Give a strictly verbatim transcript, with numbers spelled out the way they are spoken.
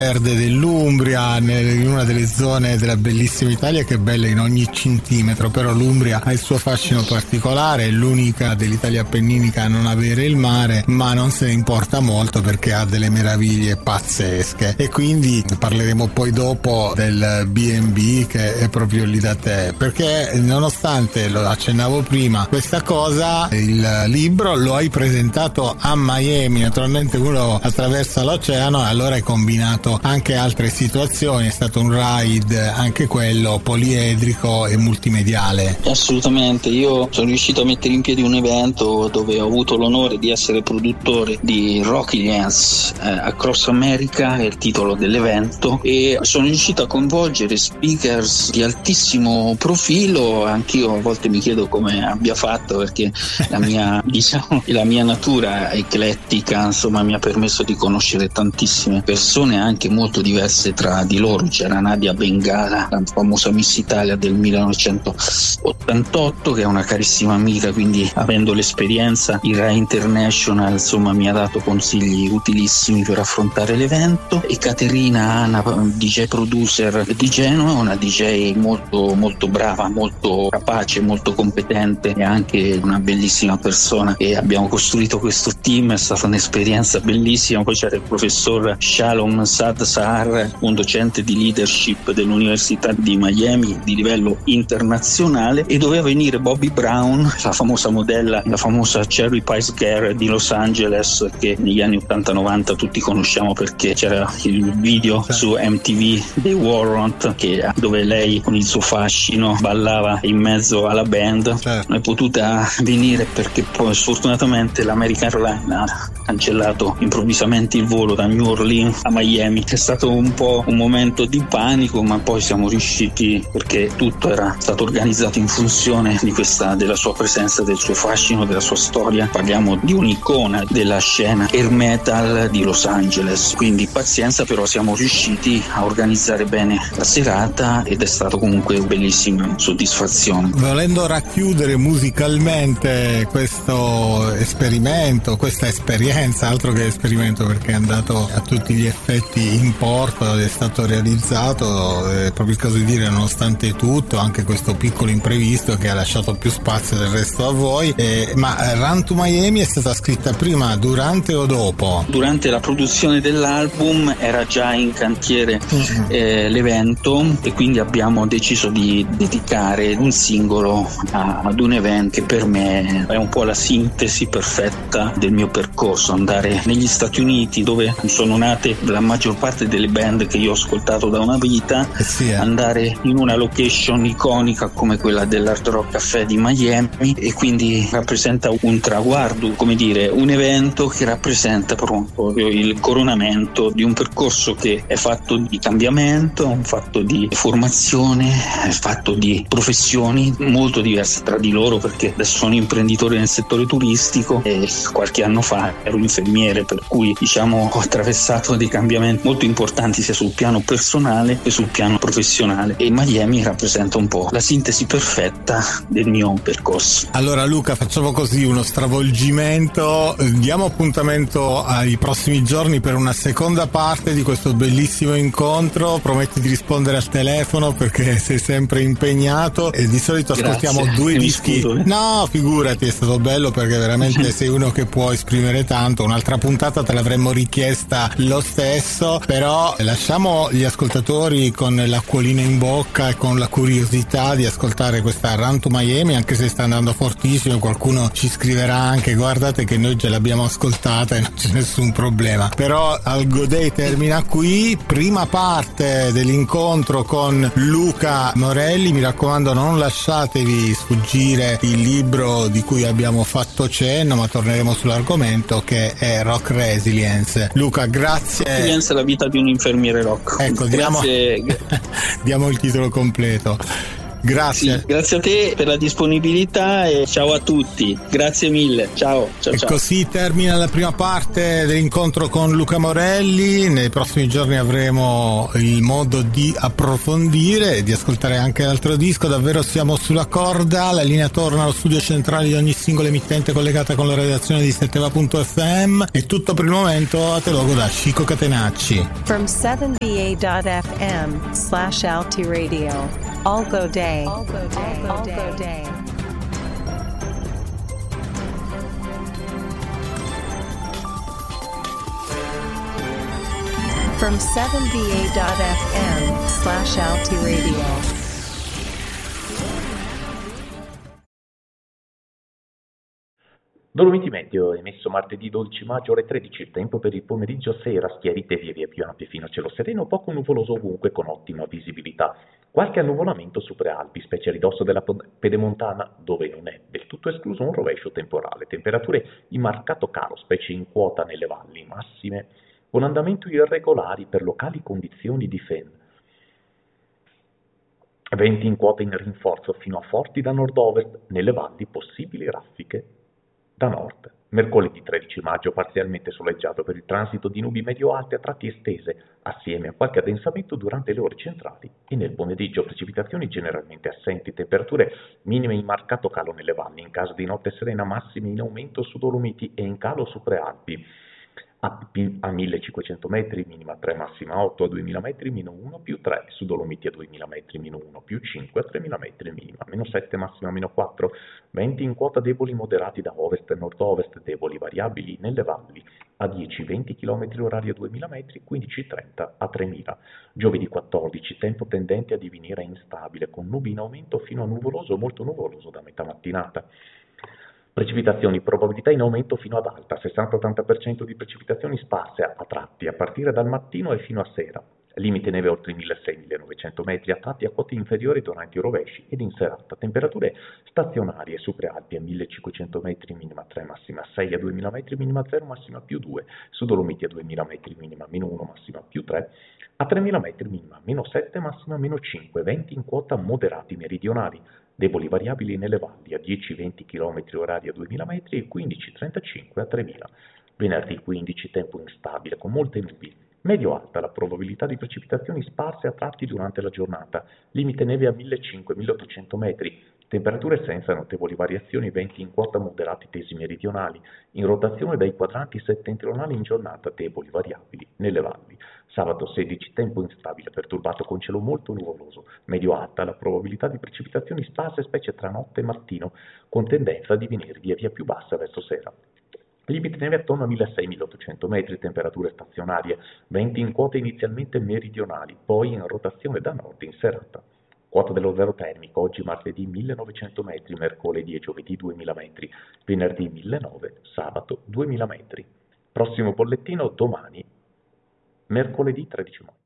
dell'Umbria, in una delle zone della bellissima Italia che è bella in ogni centimetro, però l'Umbria ha il suo fascino particolare, è l'unica dell'Italia appenninica a non avere il mare, ma non se ne importa molto perché ha delle meraviglie pazzesche. E quindi parleremo poi dopo del B and B che è proprio lì da te, perché nonostante, lo accennavo prima, questa cosa, il libro lo hai presentato a Miami, naturalmente uno attraversa l'oceano e allora hai combinato anche altre situazioni, è stato un ride anche quello poliedrico e multimediale. Assolutamente, io sono riuscito a mettere in piedi un evento dove ho avuto l'onore di essere produttore di Rocky Dance eh, Across America, è il titolo dell'evento, e sono riuscito a coinvolgere speakers di altissimo profilo. Anch'io a volte mi chiedo come abbia fatto, perché la mia diciamo la mia natura eclettica insomma mi ha permesso di conoscere tantissime persone anche molto diverse tra di loro. C'era Nadia Bengala, la famosa Miss Italia del millenovecentottantotto, che è una carissima amica, quindi avendo l'esperienza il Rai International insomma mi ha dato consigli utilissimi per affrontare l'evento. E Caterina Ana, D J producer di Genova, una D J molto molto brava, molto capace, molto competente e anche una bellissima persona, e abbiamo costruito questo team, è stata un'esperienza bellissima. Poi c'era il professor Shalom Saad Sahar, un docente di leadership dell'Università di Miami di livello internazionale, e doveva venire Bobby Brown, la famosa modella, la famosa Cherry Pie Scare di Los Angeles, che negli anni ottanta novanta tutti conosciamo perché c'era il video su M T V dei Warrant, che, dove lei con il suo fascino ballava in mezzo alla band. Non è potuta venire perché poi sfortunatamente l'American Airlines ha cancellato improvvisamente il volo da New Orleans a Miami. È stato un po' un momento di panico, ma poi siamo riusciti, perché tutto era stato organizzato in funzione di questa, della sua presenza, del suo fascino, della sua storia. Parliamo di un'icona della scena air metal di Los Angeles, quindi pazienza, però siamo riusciti a organizzare bene la serata ed è stato comunque una bellissima soddisfazione. Volendo racchiudere musicalmente questo esperimento, questa esperienza, altro che esperimento perché è andato a tutti gli effetti in porto, è stato realizzato, è proprio il caso di dire, nonostante tutto, anche questo piccolo imprevisto che ha lasciato più spazio del resto a voi. Eh, ma Run to Miami è stata scritta prima, durante o dopo? Durante la produzione dell'album era già in cantiere mm-hmm. eh, l'evento, e quindi abbiamo deciso di dedicare un singolo a, ad un evento che per me è un po' la sintesi perfetta del mio percorso: andare negli Stati Uniti, dove sono nate la maggior parte delle band che io ho ascoltato da una vita, eh sì, eh. andare in una location iconica come quella dell'Hard Rock Café di Miami, e quindi rappresenta un traguardo, come dire, un evento che rappresenta proprio il coronamento di un percorso che è fatto di cambiamento, un fatto di formazione, è fatto di professioni molto diverse tra di loro, perché adesso sono imprenditore nel settore turistico e qualche anno fa ero infermiere, per cui diciamo ho attraversato dei cambiamenti molto importanti sia sul piano personale che sul piano professionale, e Miami rappresenta un po' la sintesi perfetta del mio percorso. Allora Luca, facciamo così uno stravolgimento, diamo appuntamento ai prossimi giorni per una seconda parte di questo bellissimo incontro. Prometti di rispondere al telefono perché sei sempre impegnato, e di solito ascoltiamo Grazie. due Mi dischi. scuso. No, figurati, è stato bello perché veramente sei uno che può esprimere tanto. Un'altra puntata te l'avremmo richiesta lo stesso, però lasciamo gli ascoltatori con l'acquolina in bocca e con la curiosità di ascoltare questa Run to Miami, anche se sta andando fortissimo. Qualcuno ci scriverà anche: guardate che noi ce l'abbiamo ascoltata e non c'è nessun problema. Però Al Godet termina qui, prima parte dell'incontro con Luca Morelli. Mi raccomando, non lasciatevi sfuggire il libro di cui abbiamo fatto cenno, ma torneremo sull'argomento, che è Rock Resilience. Luca, grazie. Resilience è la vita di un infermiere rock. Ecco, diamo, grazie. diamo il titolo completo. Grazie. Sì, grazie a te per la disponibilità e ciao a tutti. Grazie mille. Ciao. ciao, e ciao. così termina la prima parte dell'incontro con Luca Morelli. Nei prossimi giorni avremo il modo di approfondire e di ascoltare anche l'altro disco. Davvero siamo sulla corda. La linea torna allo studio centrale di ogni singola emittente collegata con la redazione di setteva punto effe emme. È tutto per il momento. A te luogo da Chico Catenacci. From seven B A dot F M slash Alti Radio. All go day. All go day. All go day. From seven B A dot F M slash Alti Radio. Dolomiti Meteo, emesso martedì dodici maggio ore tredici, il tempo per il pomeriggio sera, schiarite via via più ampie fino a cielo sereno, poco nuvoloso ovunque con ottima visibilità. Qualche annuvolamento su prealpi, specie a ridosso della pedemontana, dove non è del tutto escluso un rovescio temporale. Temperature in marcato calo, specie in quota nelle valli, massime con andamento irregolari per locali condizioni di F E N. Venti in quota in rinforzo fino a forti da nord-ovest, nelle valli possibili raffiche da nord. Mercoledì tredici maggio parzialmente soleggiato per il transito di nubi medio-alte a tratti estese, assieme a qualche addensamento durante le ore centrali e nel pomeriggio precipitazioni generalmente assenti, temperature minime in marcato calo nelle valli, in caso di notte serena massime in aumento su Dolomiti e in calo su prealpi. A millecinquecento metri, minima tre, massima otto, a duemila metri, meno uno, più tre, su Dolomiti a duemila metri, meno uno, più cinque, a tremila metri, minima, meno sette, massima meno quattro, venti in quota deboli moderati da ovest e nord-ovest, deboli variabili nelle valli, a dieci venti chilometri orari a duemila metri, quindici trenta a tremila. Giovedì quattordici, tempo tendente a divenire instabile, con nubi in aumento fino a nuvoloso o molto nuvoloso da metà mattinata. Precipitazioni, probabilità in aumento fino ad alta, sessanta ottanta per cento di precipitazioni sparse a tratti a partire dal mattino e fino a sera. Limite neve oltre i milleseicento millenovecento metri, a tratti a quote inferiori durante i rovesci ed in serata. Temperature stazionarie su prealpi a millecinquecento metri, minima tre, massima sei, a duemila metri, minima zero, massima più due. Su Dolomiti a duemila metri, minima meno uno, massima più tre. A tremila metri, minima meno sette, massima meno cinque. Venti in quota moderati meridionali. Deboli variabili nelle valli a dieci venti chilometri orari a duemila metri e quindici trentacinque a tremila. Venerdì quindici, tempo instabile con molte nubi. Medio alta la probabilità di precipitazioni sparse a tratti durante la giornata. Limite neve a millecinquecento milleottocento metri. Temperature senza notevoli variazioni, venti in quota moderati tesi meridionali. In rotazione dai quadranti settentrionali in giornata, deboli variabili nelle valli. Sabato sedici, tempo instabile perturbato con cielo molto nuvoloso. Medio alta la probabilità di precipitazioni sparse specie tra notte e mattino, con tendenza a divenire via via più bassa verso sera. Limite neve attorno a milleseicento milleottocento metri, temperature stazionarie, venti in quote inizialmente meridionali, poi in rotazione da nord in serata. Quota dello zero termico, oggi martedì millenovecento metri, mercoledì e giovedì duemila metri, venerdì millenovecento, sabato duemila metri. Prossimo bollettino domani, mercoledì tredici maggio.